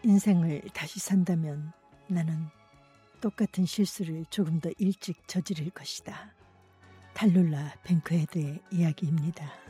인생을 다시 산다면 나는 똑같은 실수를 조금 더 일찍 저지를 것이다. 탈룰라 뱅크헤드의 이야기입니다.